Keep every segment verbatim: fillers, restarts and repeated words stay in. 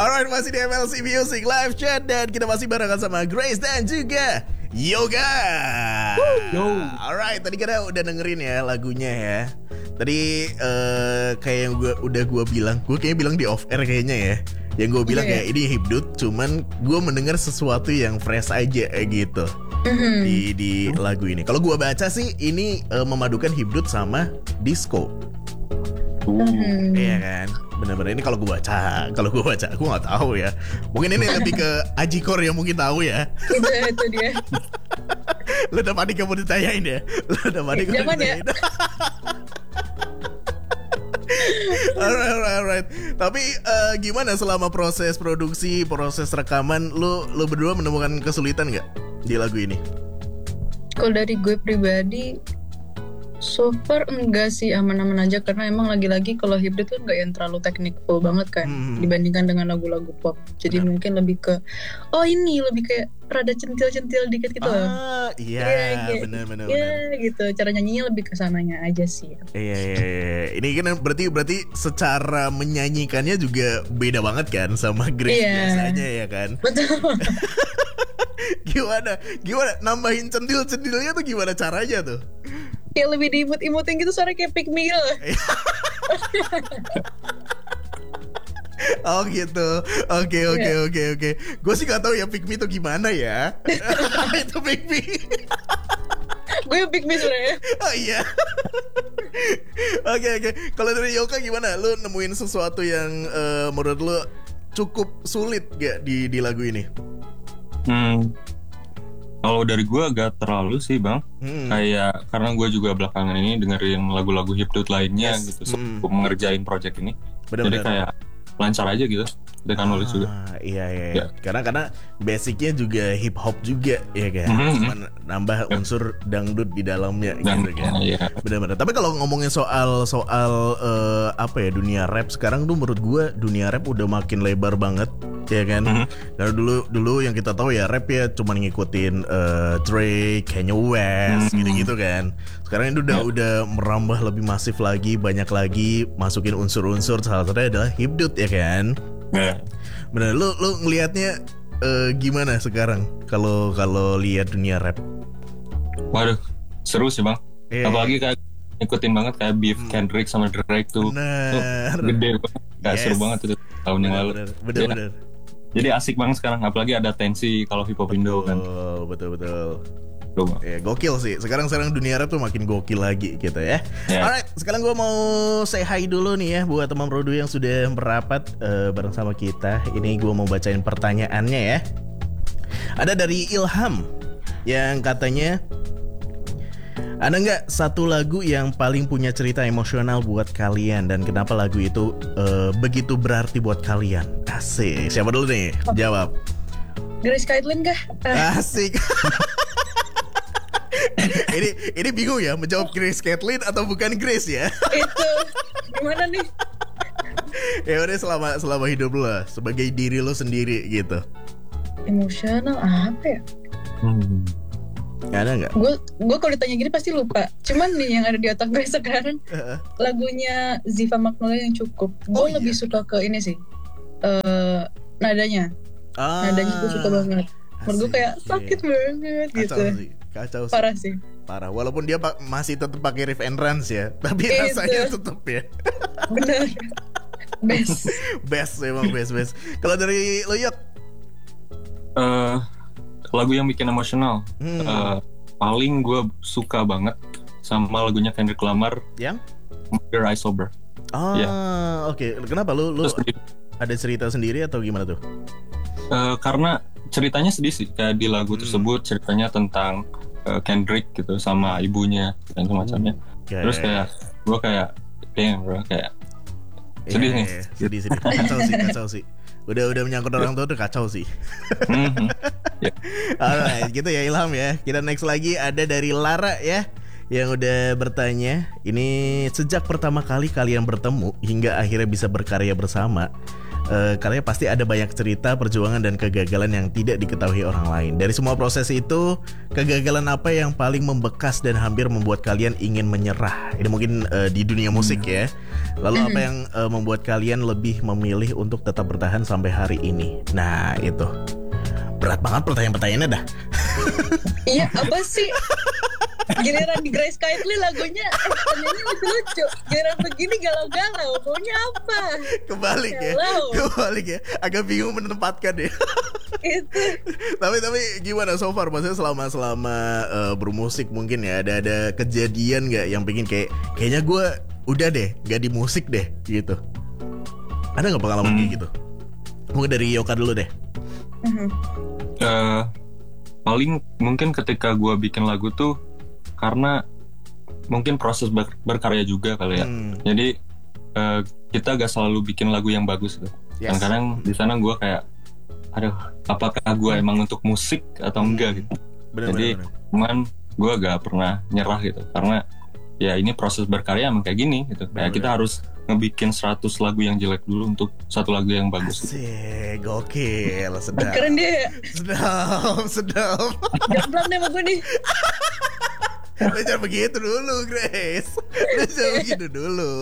Alright, masih di M L C Music Live Chat dan kita masih barengan sama Grace dan juga Yoga. Yo. Alright, tadi kita udah dengerin ya lagunya ya. Tadi uh, kayak yang gua, udah gue bilang, gue kayaknya bilang di off air kayaknya ya. Yang gue bilang yeah. kayak ini hibdut, cuman gue mendengar sesuatu yang fresh aja kayak gitu Mm-hmm. di di lagu ini. Kalau gue baca sih ini uh, memadukan hibdut sama disco. Mm-hmm. Iya kan, benar-benar ini kalau gue baca, kalau gue baca, gue nggak tahu ya. Mungkin ini lebih ke Ajikor yang mungkin tahu ya. itu itu dia. Lo udah panik kamu ditanyain ya. Lo udah panik kamu Jangan ya. ditanyain. Alright, alright, alright. Tapi uh, gimana selama proses produksi, proses rekaman, lo lo berdua menemukan kesulitan nggak di lagu ini? Kalau dari gue pribadi, so far enggak sih, aman-aman aja. Karena emang lagi-lagi kalau hibrid tuh enggak yang terlalu technical banget kan Hmm. dibandingkan dengan lagu-lagu pop. Jadi Benar. mungkin lebih ke, oh ini lebih kayak rada centil-centil dikit gitu loh. Ah, iya, Iya, kayak- benar-benar. Ya gitu, cara nyanyinya lebih ke sananya aja sih. Iya, iya, iya. Ini kan berarti berarti secara menyanyikannya juga beda banget kan sama Grace Iya. biasanya ya kan? Betul. Gimana? Gimana nambahin centil-centilnya tuh gimana caranya tuh? Kayak lebih diimut-imutin gitu, suara kayak pick me gitu loh. Oh gitu. Oke oke Iya. oke oke. Gue sih gak tahu ya pick me tuh gimana ya. Itu pick me. Gue yang pick me sebenarnya. Oh iya. Oke oke. Kalau dari Yoka gimana? Lu nemuin sesuatu yang eh, menurut lu cukup sulit gak di di lagu ini? Hmm. Kalau dari gue agak terlalu sih bang, Hmm. kayak karena gue juga belakangan ini dengerin lagu-lagu hipdut lainnya Yes. gitu, Hmm. sebelum mengerjain project ini, jadi Benar-benar. kayak lancar aja gitu dengan nulis juga. Ah, iya iya. iya. Ya. Karena karena basicnya juga hip hop juga ya kan. Mhm. Cuman nambah unsur dangdut di dalamnya Dan gitu kan. ya, Benar-benar. Tapi kalau ngomongin soal soal eh, apa ya dunia rap sekarang tuh menurut gue dunia rap udah makin lebar banget ya kan. Mhm. Karena dulu dulu yang kita tahu ya rap ya cuman ngikutin eh, Drake, Kanye West Mhm. gitu-gitu kan. Sekarang itu udah Ya. udah merambah lebih masif lagi, banyak lagi masukin unsur-unsur, salah satunya adalah hipdut ya kan. ya. Bener, lu lu ngelihatnya eh, gimana sekarang kalau kalau lihat dunia rap? Waduh, seru sih bang. Iya. Apalagi kayak ngikutin banget kayak beef Hmm. Kendrick sama Drake tuh, tuh Bener. gede banget. Gak Yes. seru banget itu tahun yang lalu. Bener, bener, Ya. bener. Jadi asik banget sekarang, apalagi ada tensi kalau hip hop Indo kan. Oh, betul betul. Seru banget. Ya, gokil sih. Sekarang sekarang dunia rap tuh makin gokil lagi gitu ya. Ya. Alright, sekarang gue mau say hi dulu nih ya buat teman Produ yang sudah merapat eh, bareng sama kita. Ini gue mau bacain pertanyaannya ya. Ada dari Ilham yang katanya, ada nggak satu lagu yang paling punya cerita emosional buat kalian dan kenapa lagu itu eh, begitu berarti buat kalian? Asik. Siapa dulu nih? Jawab. Grace Kaitlyn kah? Ah, Asik. ini ini bingung ya menjawab Grace Kathleen atau bukan Grace ya? itu gimana nih? Ya udah selama selama hidup lo sebagai diri lo sendiri gitu. Emosional apa ya? Hmm. Ada nggak? Gue gue kalau ditanya gini pasti lupa. Cuman nih yang ada di otak gue sekarang lagunya Ziva Magnolia yang cukup. Gue Oh, iya. lebih suka ke ini sih. eh nadanya. Ah, Nadanya gue suka banget. Menurut gue asik. kayak sakit banget gitu. Kacau sih, kacau sih. Parah sih. Parah. Walaupun dia pa- masih tetap pakai riff and runs ya, tapi Itu. rasanya tetap ya. Bener. Best. Best emang best best. Kalau dari lo Yok? Eh, lagu yang bikin emosional, Hmm. eh, paling gue suka banget sama lagunya Kendrick Lamar, Yang? Murder I Sober. Oh, Iya. oke. Kenapa lu lu Terus di- ada cerita sendiri atau gimana tuh? eh, karena ceritanya sedih sih, kayak di lagu Hmm. tersebut ceritanya tentang eh, Kendrick gitu sama ibunya dan semacamnya. Kayak- Terus kayak gue kayak, damn bro, kayak sedih Iya, nih. iya, sedih sedih. Kacau sih, kacau sih. Udah udah menyangkut orang tua tuh kacau sih. mhm. Alright, gitu ya Ilham ya. Kita next lagi ada dari Lara ya, yang udah bertanya. Ini sejak pertama kali kalian bertemu hingga akhirnya bisa berkarya bersama, uh, kalian pasti ada banyak cerita, perjuangan dan kegagalan yang tidak diketahui orang lain. Dari semua proses itu, kegagalan apa yang paling membekas dan hampir membuat kalian ingin menyerah? Ini mungkin uh, di dunia musik ya. Lalu apa yang uh, membuat kalian lebih memilih untuk tetap bertahan sampai hari ini? Nah itu berat banget pertanyaan-pertanyaannya dah. Iya, apa sih? Giliran di Grace Kindly lagunya eh, pertanyaannya lucu-lucu. Giliran begini galau-galau. Maunya apa? Kebalik ya. Galau. Kebalik ya. Agak bingung menempatkan ya. Itu. tapi tapi gimana so far? Maksudnya selama selama uh, bermusik mungkin ya ada ada kejadian nggak yang pengen kayak kayaknya gue udah deh nggak di musik deh gitu. Ada nggak pengalaman Hmm. kayak gitu? Mungkin dari Yoka dulu deh. Mhm. Eh, paling mungkin ketika gue bikin lagu tuh karena mungkin proses ber- berkarya juga kali ya. Hmm. Jadi eh, kita gak selalu bikin lagu yang bagus gitu. Yes. Kadang-kadang di sana gue kayak, aduh, apakah gue emang untuk musik atau enggak gitu. Bener, Jadi bener, bener. cuman gue gak pernah nyerah gitu. Karena ya ini proses berkarya emang kayak gini gitu. Kayak Bener, kita bener. harus ngebikin seratus lagu yang jelek dulu untuk satu lagu yang bagus gitu. Asik, gokil, sedap. Keren dia. Sedap, sedap. Jomplang deh sama gue nih. Lu jangan begitu dulu, Grace. Lu jangan begitu dulu.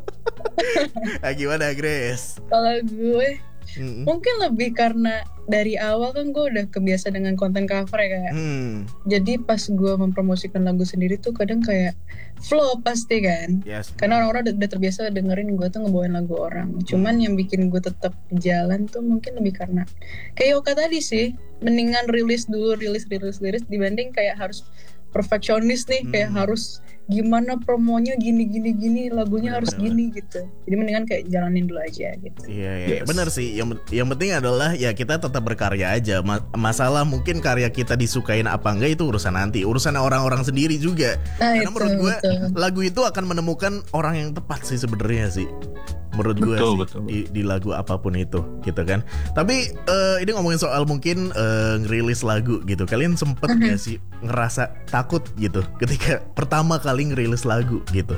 Nah, gimana, Grace? Kalau gue Mm-mm. mungkin lebih karena dari awal kan gue udah kebiasa dengan konten cover ya kayak. Hmm, Jadi pas gue mempromosikan lagu sendiri tuh kadang kayak flow pasti kan. yes. Karena orang-orang udah, udah terbiasa dengerin gue tuh ngebawain lagu orang. Cuman yang bikin gue tetap jalan tuh mungkin lebih karena kayak Yoka tadi sih, mendingan rilis dulu, rilis, rilis, rilis dibanding kayak harus perfeksionis nih, kayak Hmm. harus gimana promonya gini gini gini, lagunya Bener, harus bener. gini gitu. Jadi mendingan kayak jalanin dulu aja gitu. Iya, iya, Yes. benar sih. Yang yang penting adalah ya kita tetap berkarya aja. Ma- masalah mungkin karya kita disukain apa enggak itu urusan nanti, urusan orang-orang sendiri juga. Nah, Karena itu, menurut gue betul. lagu itu akan menemukan orang yang tepat sih sebenarnya sih. Menurut gue Betul, sih betul. Di, di lagu apapun itu gitu kan. Tapi eh, ini ngomongin soal mungkin eh, ngerilis lagu gitu. Kalian sempet Mhm. gak sih ngerasa takut gitu ketika pertama kali ngerilis lagu gitu?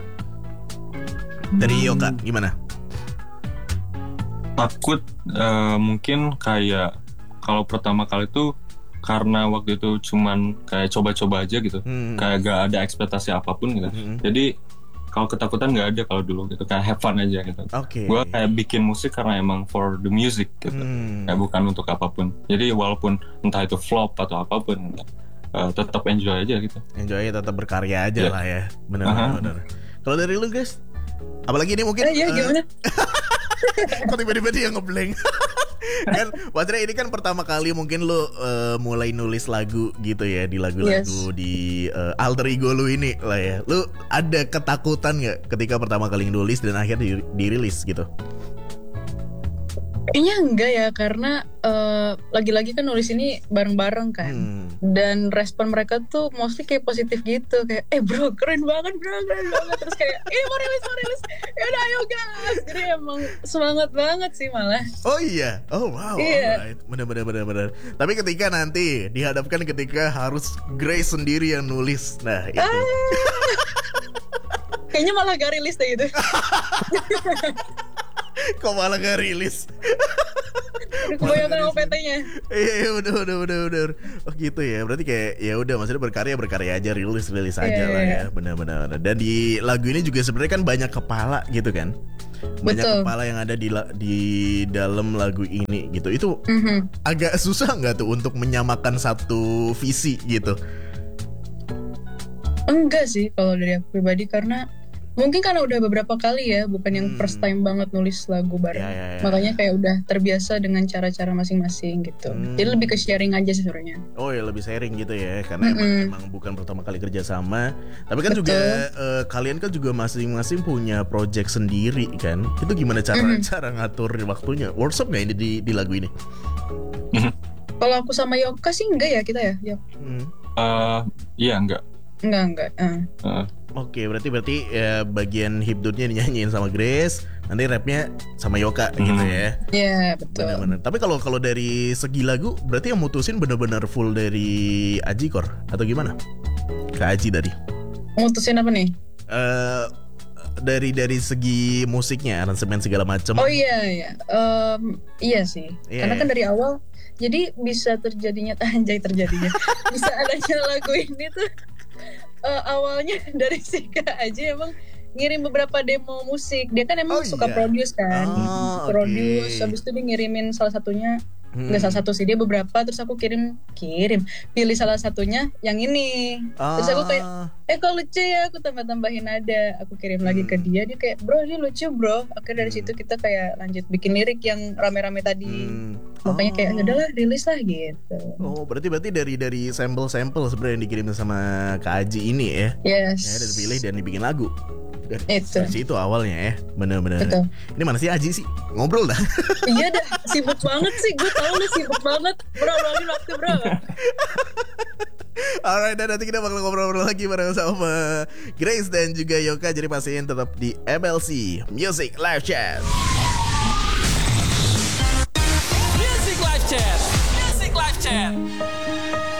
Dari Yoka gimana? Takut eh, mungkin kayak kalau pertama kali tuh karena waktu itu cuman kayak coba-coba aja gitu. Hmm. Kayak gak ada ekspektasi apapun gitu. Hmm. Jadi kalau ketakutan gak ada kalau dulu gitu, kayak have fun aja gitu. Oke. Gue kayak bikin musik karena emang for the music gitu, Hmm. kayak bukan untuk apapun. Jadi walaupun entah itu flop atau apapun, eh, tetap enjoy aja gitu. Enjoy tetap berkarya aja Iya. lah ya. Benar Aha. benar. Kalau dari lu guys, apalagi ini mungkin Eh, iya eh, gimana? kok tiba-tiba dia ngeblank. Kan maksudnya ini kan pertama kali mungkin lu eh, mulai nulis lagu gitu ya di lagu-lagu Yes. di eh, alter ego lu ini lah ya. Lu ada ketakutan nggak ketika pertama kali nulis dan akhirnya di- dirilis gitu? Kayaknya enggak ya, karena eh, lagi-lagi kan nulis ini bareng-bareng kan. Hmm. Dan respon mereka tuh mostly kayak positif gitu, kayak eh bro keren banget bro, keren banget, terus kayak eh mau rilis mau rilis, ya udah ayo gas. Jadi emang semangat banget sih malah. Oh iya, oh wow, Iya. alright. Benar benar benar benar. Tapi ketika nanti dihadapkan ketika harus Grace sendiri yang nulis, nah itu. Kayaknya malah gak rilis deh gitu. Kok malah gak rilis? Udah kebanyakan sama P T-nya. Iya, iya, udah, udah, udah, udah. Oh gitu ya. Berarti kayak ya udah, maksudnya berkarya berkarya aja, rilis rilis aja Iya, lah iya. ya. Benar-benar. Dan di lagu ini juga sebenarnya kan banyak kepala gitu kan. Banyak Betul. kepala yang ada di la- di dalam lagu ini gitu. Itu Mhm. agak susah nggak tuh untuk menyamakan satu visi gitu? Enggak sih kalau dari aku pribadi, karena mungkin karena udah beberapa kali ya, bukan yang Hmm. first time banget nulis lagu bareng. Ya, ya, ya. Makanya kayak udah terbiasa dengan cara-cara masing-masing gitu. Hmm. Jadi lebih ke sharing aja sih sebenarnya. Oh ya lebih sharing gitu ya, karena emang, Mm-mm. emang bukan pertama kali kerja sama. Tapi kan Betul. juga eh, kalian kan juga masing-masing punya project sendiri kan. Itu gimana cara Mm-mm. cara ngatur waktunya? Workshop nggak ini di, di lagu ini? Kalau aku sama Yoka sih enggak ya kita ya. Yok. Hmm. Eh, iya enggak. Enggak enggak. Ah. Eh, Oke, berarti berarti ya, bagian hipnotnya dinyanyiin sama Grace, nanti rapnya sama Yoka gitu Hmm. ya. Iya betul. Benar-benar. Tapi kalau kalau dari segi lagu, berarti yang mutusin benar-benar full dari Aji Kor atau gimana? Ke Aji tadi. Mutusin apa nih? Eh dari dari segi musiknya, aransemen segala macam. Oh iya iya, Em, iya sih. Iya, Karena iya. kan dari awal, jadi bisa terjadinya anjay terjadinya, bisa adanya lagu ini tuh eh, awalnya dari Sika aja emang ngirim beberapa demo musik. Dia kan emang Oh suka iya. produce kan, Oh, produce. oke. Habis itu dia ngirimin salah satunya. Hmm. Nggak salah satu sih, dia beberapa, terus aku kirim kirim pilih salah satunya yang ini, terus aku kayak Ah. eh kok lucu ya, aku tambah tambahin nada, aku kirim lagi ke Hmm. dia, dia kayak bro ini lucu bro, akhirnya dari Hmm. situ kita kayak lanjut bikin lirik yang rame-rame tadi. Hmm. Makanya kayak Oh. udahlah rilis lah gitu. Oh, berarti berarti dari dari sampel-sampel sebenarnya yang dikirim sama Kak Aji ini ya. Yes. Ya, dan dipilih dan dibikin lagu. Dari, Itu. dari situ awalnya ya. Bener-bener. Betul. Ini mana sih Aji sih? Ngobrol dah. Iya dah, sibuk banget sih, gue tau lu sibuk banget bro, luangin waktu bro. Alright, dan nanti kita bakal ngobrol-ngobrol lagi bareng sama Grace dan juga Yoka. Jadi pastiin tetap di M L C Music Live Chat. Music Live Chat. Music Live Chat.